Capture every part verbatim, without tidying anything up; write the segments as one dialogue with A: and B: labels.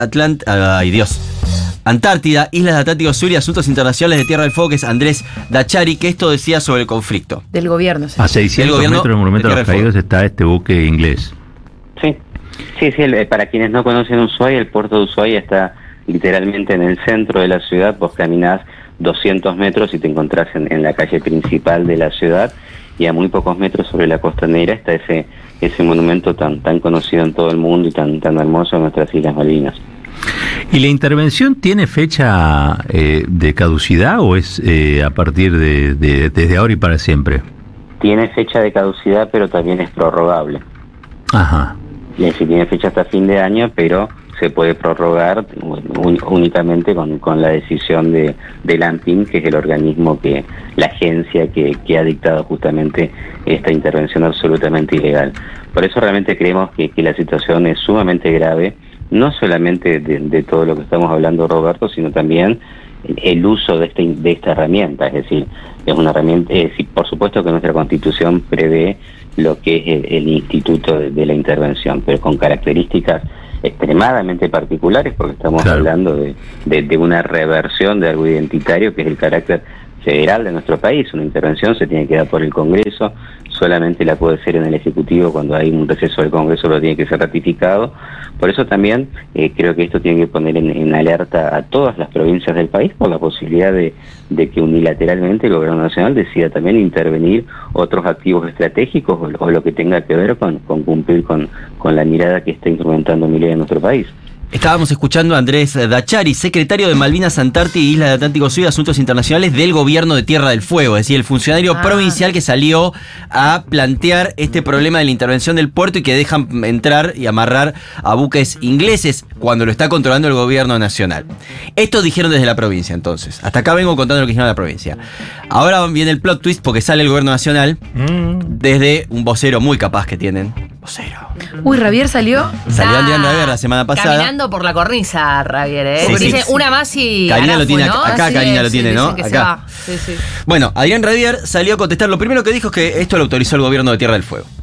A: Atlant... Ay, Dios. Antártida, Islas del Atlántico Sur y Asuntos Internacionales de Tierra del Fuego, que es Andrés Dachari, que esto decía sobre el conflicto.
B: Del gobierno. Sí.
C: A seiscientos metros del Monumento a los Caídos está este buque inglés.
D: Sí, sí, sí. El, para quienes no conocen Ushuaia, el puerto de Ushuaia está literalmente en el centro de la ciudad. Vos caminás doscientos metros y te encontrás en, en la calle principal de la ciudad, y a muy pocos metros sobre la costanera está ese ese monumento tan tan conocido en todo el mundo y tan tan hermoso en nuestras Islas Malvinas.
C: ¿Y la intervención tiene fecha eh, de caducidad o es eh, a partir de, de desde ahora y para siempre?
D: Tiene fecha de caducidad, pero también es prorrogable.
C: Ajá.
D: Y así tiene fecha hasta fin de año, pero se puede prorrogar un, únicamente con, con la decisión de, de ANPIN, que es el organismo que, la agencia que, que ha dictado justamente esta intervención absolutamente ilegal. Por eso realmente creemos que, que la situación es sumamente grave, no solamente de, de todo lo que estamos hablando, Roberto, sino también el uso de esta, de esta herramienta. Es decir, es una herramienta, es decir, por supuesto que nuestra Constitución prevé lo que es el, el instituto de, de la intervención, pero con características extremadamente particulares, porque estamos claro. hablando de, de, de una reversión de algo identitario que es el carácter federal de nuestro país. Una intervención se tiene que dar por el Congreso, solamente la puede ser en el Ejecutivo cuando hay un receso del Congreso, lo tiene que ser ratificado. Por eso también eh, creo que esto tiene que poner en, en alerta a todas las provincias del país por la posibilidad de, de que unilateralmente el Gobierno Nacional decida también intervenir otros activos estratégicos o, o lo que tenga que ver con, con cumplir con, con la mirada que está instrumentando Milei en nuestro país.
A: Estábamos escuchando a Andrés Dachari, secretario de Malvinas, Antártida y Islas del Atlántico Sur y Asuntos Internacionales del Gobierno de Tierra del Fuego, es decir, el funcionario ah. provincial que salió a plantear este problema de la intervención del puerto y que dejan entrar y amarrar a buques ingleses cuando lo está controlando el Gobierno Nacional. Esto dijeron desde la provincia, entonces. Hasta acá vengo contando lo que dijeron de la provincia. Ahora viene el plot twist porque sale el Gobierno Nacional mm. desde un vocero muy capaz que tienen. Vocero.
B: Uy, Javier salió.
A: Salió ah, Adrián Javier la semana pasada.
E: Caminando por la cornisa, Javier, ¿eh?
A: Sí, sí,
E: dice
A: sí.
E: una más y.
A: Karina
E: Arafo,
A: lo tiene
E: ¿no?
A: acá,
E: Sí,
A: Karina lo
E: sí,
A: tiene, ¿no? Acá.
E: Sí, sí.
A: Bueno, Adrián Javier salió a contestar. Lo primero que dijo es que esto lo autorizó el Gobierno de Tierra del Fuego.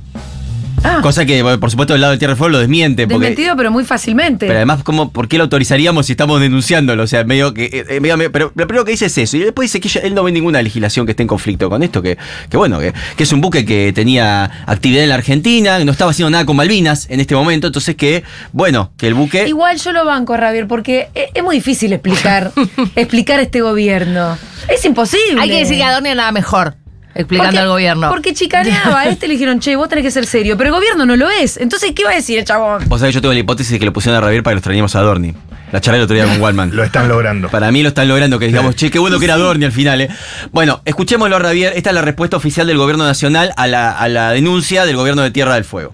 A: Ah. Cosa que, por supuesto, del lado de Tierra del Fuego lo desmiente. Porque,
B: desmentido, pero muy fácilmente.
A: Pero además, ¿cómo, ¿por qué lo autorizaríamos si estamos denunciándolo? O sea, medio que. Eh, medio, medio, pero lo primero que dice es eso. Y después dice que ella, él no ve ninguna legislación que esté en conflicto con esto. Que, que bueno, que, que es un buque que tenía actividad en la Argentina, que no estaba haciendo nada con Malvinas en este momento. Entonces, que, bueno, que el buque.
B: Igual yo lo banco, Javier, porque es, es muy difícil explicar, explicar este gobierno. Es imposible.
E: Hay que decir que Adorni nada mejor. Explicando
B: porque,
E: al gobierno.
B: Porque chicaneaba, a este le dijeron, che, vos tenés que ser serio, pero el gobierno no lo es. Entonces, ¿qué va a decir el chabón?
A: Vos sabés que yo tengo la hipótesis de que lo pusieron a Javier para que lo extrañemos a Adorni. La charla el otro día con Wallman.
F: Lo están logrando.
A: Para mí lo están logrando, que digamos, che, qué bueno que era Adorni al final, ¿eh? Bueno, escuchémoslo a Javier. Esta es la respuesta oficial del Gobierno Nacional a la, a la denuncia del Gobierno de Tierra del Fuego.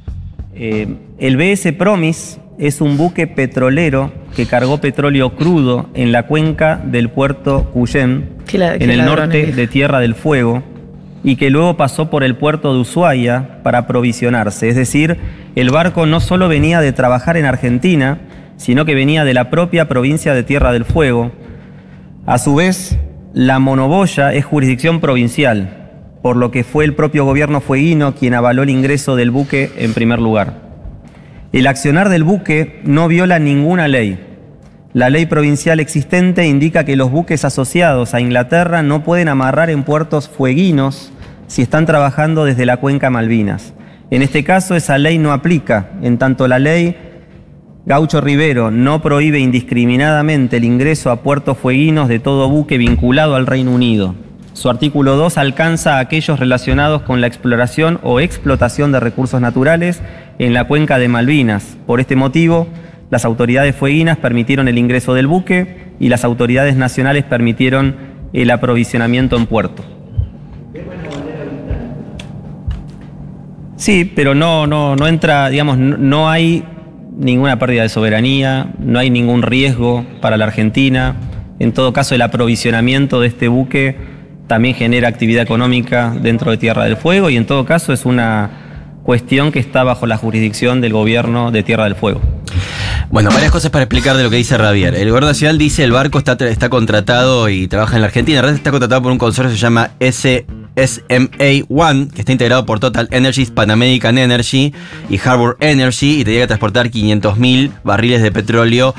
G: Eh, el B S Promis es un buque petrolero que cargó petróleo crudo en la cuenca del puerto Cuyén,
B: la,
G: en el norte de Tierra del Fuego, y que luego pasó por el puerto de Ushuaia para aprovisionarse. Es decir, el barco no solo venía de trabajar en Argentina, sino que venía de la propia provincia de Tierra del Fuego. A su vez, la monoboya es jurisdicción provincial, por lo que fue el propio gobierno fueguino quien avaló el ingreso del buque en primer lugar. El accionar del buque no viola ninguna ley. La ley provincial existente indica que los buques asociados a Inglaterra no pueden amarrar en puertos fueguinos si están trabajando desde la cuenca Malvinas. En este caso, esa ley no aplica, en tanto la ley Gaucho Rivero no prohíbe indiscriminadamente el ingreso a puertos fueguinos de todo buque vinculado al Reino Unido. Su artículo dos alcanza a aquellos relacionados con la exploración o explotación de recursos naturales en la cuenca de Malvinas. Por este motivo, las autoridades fueguinas permitieron el ingreso del buque y las autoridades nacionales permitieron el aprovisionamiento en puerto. Sí, pero no, no, no entra, digamos, no, no hay ninguna pérdida de soberanía, no hay ningún riesgo para la Argentina. En todo caso, el aprovisionamiento de este buque también genera actividad económica dentro de Tierra del Fuego y en todo caso es una cuestión que está bajo la jurisdicción del gobierno de Tierra del Fuego.
A: Bueno, varias cosas para explicar de lo que dice Javier. El Gobierno Nacional dice el barco está, está contratado y trabaja en la Argentina. En realidad está contratado por un consorcio que se llama S S M A uno, que está integrado por Total Energies, Pan American Energy y Harbour Energy, y tenía que transportar quinientos mil barriles de petróleo